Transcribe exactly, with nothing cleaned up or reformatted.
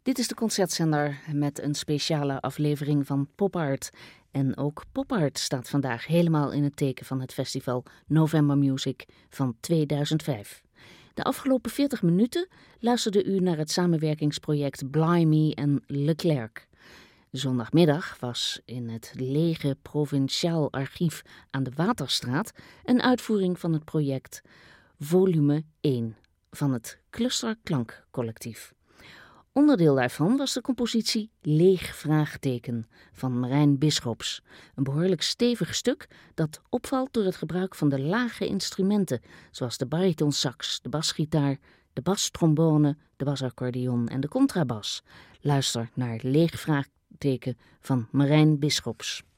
Dit is de Concertzender met een speciale aflevering van Pop Art. En ook Pop Art staat vandaag helemaal in het teken van het festival November Music van tweeduizend vijf. De afgelopen veertig minuten luisterde u naar het samenwerkingsproject Blimey en Leclerc. Zondagmiddag was in het lege Provinciaal Archief aan de Waterstraat een uitvoering van het project Volume één van het Cluster Klankcollectief. Onderdeel daarvan was de compositie Leeg Vraagteken van Marijn Bisschops. Een behoorlijk stevig stuk dat opvalt door het gebruik van de lage instrumenten, zoals de baritonsax, de basgitaar, de bastrombone, de basaccordeon en de contrabas. Luister naar Leeg Vraagteken van Marijn Bisschops.